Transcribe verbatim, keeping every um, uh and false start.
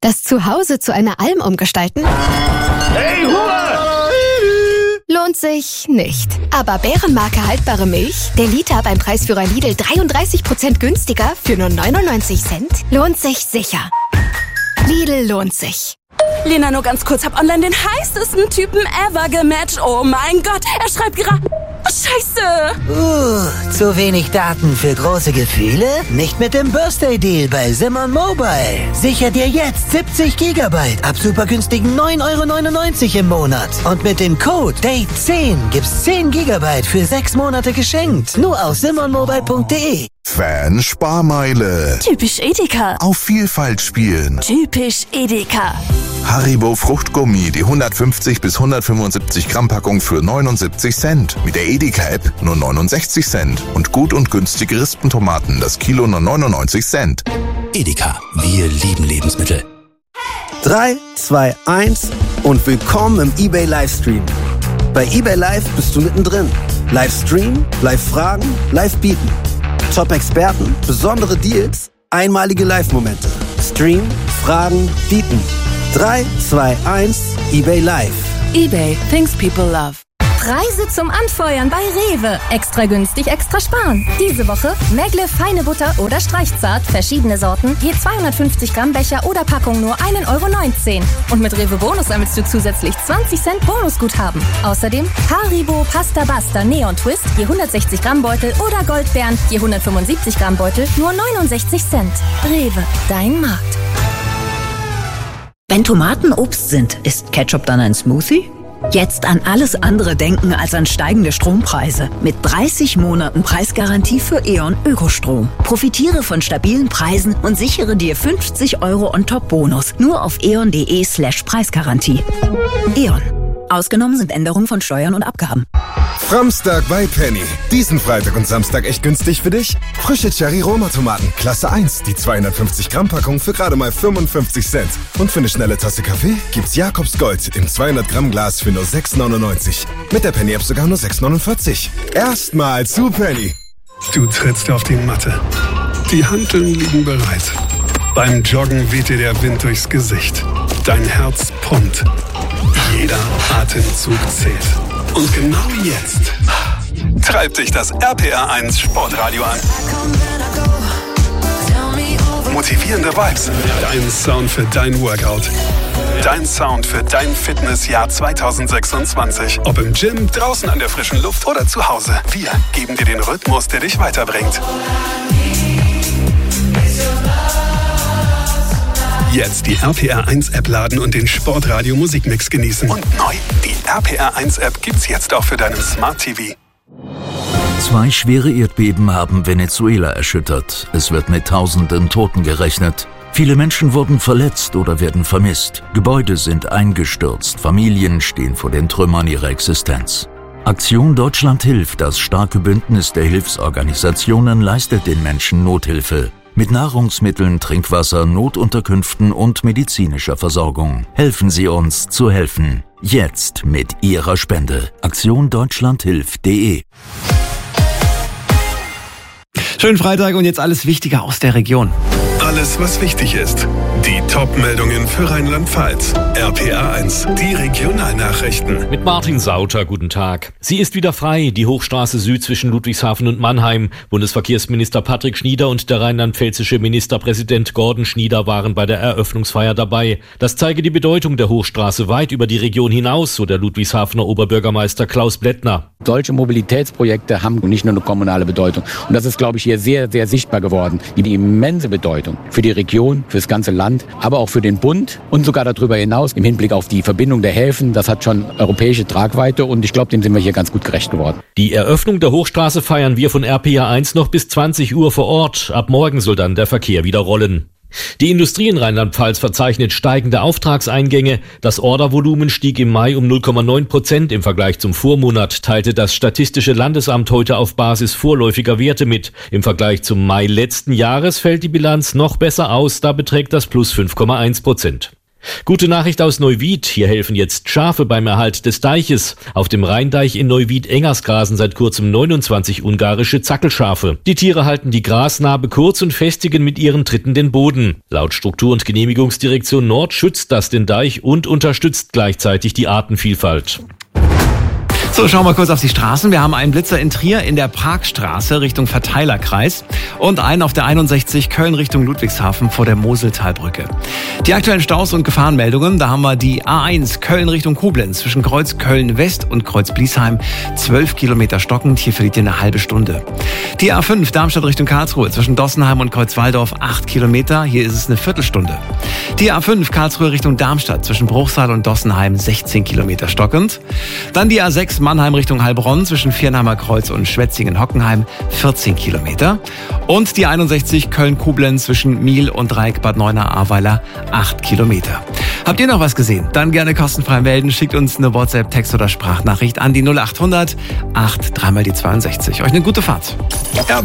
Das Zuhause zu einer Alm umgestalten? Hey, Hua! Lohnt sich nicht. Aber Bärenmarke haltbare Milch, der Liter beim Preisführer Lidl dreiunddreißig Prozent günstiger für nur neunundneunzig Cent, lohnt sich sicher. Lidl lohnt sich. Lena, nur ganz kurz, hab online den heißesten Typen ever gematcht. Oh mein Gott, er schreibt gerade... Scheiße! Uh, zu wenig Daten für große Gefühle? Nicht mit dem Birthday-Deal bei Simon Mobile. Sicher dir jetzt siebzig Gigabyte ab super günstigen neun Euro neunundneunzig im Monat. Und mit dem Code Date zehn gibt's zehn Gigabyte für sechs Monate geschenkt. Nur auf simon mobile punkt de. Fan Sparmeile. Typisch Edeka. Auf Vielfalt spielen. Typisch Edeka. Haribo Fruchtgummi, die hundertfünfzig bis hundertfünfundsiebzig Gramm Packung für neunundsiebzig Cent. Mit der Edeka-App nur neunundsechzig Cent. Und gut und günstige Rispentomaten, das Kilo nur neunundneunzig Cent. Edeka, wir lieben Lebensmittel. drei, zwei, eins und willkommen im eBay Livestream. Bei eBay Live bist du mittendrin. Livestream, Live-Fragen, Live-Bieten. Top-Experten, besondere Deals, einmalige Live-Momente. Stream, Fragen, Bieten. drei, zwei, eins, eBay Live. eBay, things people love. Preise zum Anfeuern bei Rewe. Extra günstig, extra sparen. Diese Woche Megle feine Butter oder Streichzart, verschiedene Sorten, je zweihundertfünfzig Gramm Becher oder Packung nur ein Euro neunzehn. Und mit Rewe Bonus sammelst du zusätzlich zwanzig Cent Bonusguthaben. Außerdem Haribo Pasta Basta Neon Twist, je hundertsechzig Gramm Beutel oder Goldbeeren, je hundertfünfundsiebzig Gramm Beutel, nur neunundsechzig Cent. Rewe, dein Markt. Wenn Tomaten Obst sind, ist Ketchup dann ein Smoothie? Jetzt an alles andere denken als an steigende Strompreise. Mit dreißig Monaten Preisgarantie für E.ON Ökostrom. Profitiere von stabilen Preisen und sichere dir fünfzig Euro on top Bonus. Nur auf eon.de slash Preisgarantie. E.ON. Ausgenommen sind Änderungen von Steuern und Abgaben. Framstag bei Penny. Diesen Freitag und Samstag echt günstig für dich? Frische Cherry-Roma-Tomaten, Klasse eins, die zweihundertfünfzig Gramm Packung für gerade mal fünfundfünfzig Cent. Und für eine schnelle Tasse Kaffee gibt's Jakobs Gold im zweihundert Gramm Glas für nur sechs neunundneunzig. Mit der Penny-App sogar nur sechs neunundvierzig. Erstmal zu Penny. Du trittst auf die Matte. Die Hanteln liegen bereit. Beim Joggen weht dir der Wind durchs Gesicht. Dein Herz pumpt. Jeder Atemzug zählt. Und genau jetzt treibt dich das R P R eins Sportradio an. Motivierende Vibes. Dein Sound für dein Workout. Dein Sound für dein Fitnessjahr zwanzig sechsundzwanzig. Ob im Gym, draußen an der frischen Luft oder zu Hause. Wir geben dir den Rhythmus, der dich weiterbringt. Jetzt die R P R eins App laden und den Sportradio Musikmix genießen. Und neu, die R P R eins App gibt's jetzt auch für deinen Smart T V. Zwei schwere Erdbeben haben Venezuela erschüttert. Es wird mit tausenden Toten gerechnet. Viele Menschen wurden verletzt oder werden vermisst. Gebäude sind eingestürzt. Familien stehen vor den Trümmern ihrer Existenz. Aktion Deutschland hilft, das starke Bündnis der Hilfsorganisationen, leistet den Menschen Nothilfe. Mit Nahrungsmitteln, Trinkwasser, Notunterkünften und medizinischer Versorgung. Helfen Sie uns zu helfen. Jetzt mit Ihrer Spende. Aktion Deutschland hilft punkt de. Schönen Freitag und jetzt alles Wichtige aus der Region. Alles, was wichtig ist. Die Top-Meldungen für Rheinland-Pfalz. R P R eins, die Regionalnachrichten. Mit Martin Sauter, guten Tag. Sie ist wieder frei, die Hochstraße Süd zwischen Ludwigshafen und Mannheim. Bundesverkehrsminister Patrick Schnieder und der rheinland-pfälzische Ministerpräsident Gordon Schnieder waren bei der Eröffnungsfeier dabei. Das zeige die Bedeutung der Hochstraße weit über die Region hinaus, so der Ludwigshafener Oberbürgermeister Klaus Blättner. Solche Mobilitätsprojekte haben nicht nur eine kommunale Bedeutung. Und das ist, glaube ich, hier sehr, sehr sichtbar geworden. Die, die immense Bedeutung für die Region, für das ganze Land, aber auch für den Bund und sogar darüber hinaus im Hinblick auf die Verbindung der Häfen. Das hat schon europäische Tragweite und ich glaube, dem sind wir hier ganz gut gerecht geworden. Die Eröffnung der Hochstraße feiern wir von R P R eins noch bis zwanzig Uhr vor Ort. Ab morgen soll dann der Verkehr wieder rollen. Die Industrie in Rheinland-Pfalz verzeichnet steigende Auftragseingänge. Das Ordervolumen stieg im Mai um null Komma neun Prozent im Vergleich zum Vormonat, teilte das Statistische Landesamt heute auf Basis vorläufiger Werte mit. Im Vergleich zum Mai letzten Jahres fällt die Bilanz noch besser aus, da beträgt das plus fünf Komma eins Prozent. Gute Nachricht aus Neuwied. Hier helfen jetzt Schafe beim Erhalt des Deiches. Auf dem Rheindeich in Neuwied-Engers grasen seit kurzem neunundzwanzig ungarische Zackelschafe. Die Tiere halten die Grasnarbe kurz und festigen mit ihren Tritten den Boden. Laut Struktur- und Genehmigungsdirektion Nord schützt das den Deich und unterstützt gleichzeitig die Artenvielfalt. So, schauen wir kurz auf die Straßen. Wir haben einen Blitzer in Trier in der Parkstraße Richtung Verteilerkreis und einen auf der einundsechzig Köln Richtung Ludwigshafen vor der Moseltalbrücke. Die aktuellen Staus und Gefahrenmeldungen, da haben wir die A eins Köln Richtung Koblenz zwischen Kreuz Köln West und Kreuz Bliesheim, zwölf Kilometer stockend, hier verliert ihr eine halbe Stunde. Die A fünf Darmstadt Richtung Karlsruhe zwischen Dossenheim und Kreuzwaldorf, acht Kilometer, hier ist es eine Viertelstunde. Die A fünf Karlsruhe Richtung Darmstadt zwischen Bruchsal und Dossenheim, sechzehn Kilometer stockend. Dann die A sechs Mannheim Richtung Heilbronn zwischen Viernheimer Kreuz und Schwetzingen-Hockenheim, vierzehn Kilometer. Und die einundsechzig Köln-Koblenz zwischen Miel und Dreieck Bad Neuenahr-Ahrweiler, acht Kilometer. Habt ihr noch was gesehen? Dann gerne kostenfrei melden. Schickt uns eine WhatsApp, Text oder Sprachnachricht an die null acht hundert acht dreimal die zweiundsechzig. Euch eine gute Fahrt. R